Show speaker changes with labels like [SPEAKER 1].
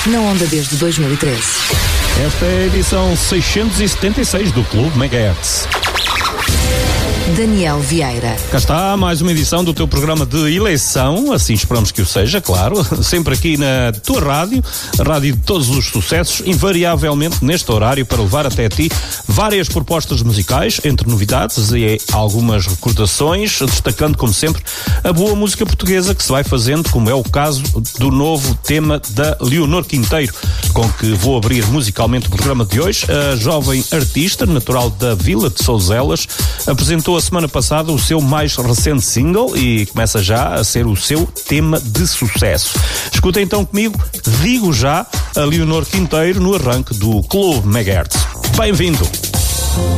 [SPEAKER 1] na onda desde 2013.
[SPEAKER 2] Esta é a edição 676 do Clube Megahertz.
[SPEAKER 1] Daniel Vieira.
[SPEAKER 2] Cá está mais uma edição do teu programa de eleição, assim esperamos que o seja, claro, sempre aqui na tua rádio, a rádio de todos os sucessos, invariavelmente neste horário para levar até ti várias propostas musicais, entre novidades e algumas recordações, destacando como sempre a boa música portuguesa que se vai fazendo, como é o caso do novo tema da Leonor Quinteiro, com que vou abrir musicalmente o programa de hoje. A jovem artista, natural da Vila de Souzelas, apresentou a semana passada o seu mais recente single e começa já a ser o seu tema de sucesso. Escuta então comigo, digo já, a Leonor Quinteiro no arranque do Clube Megahertz. Bem-vindo!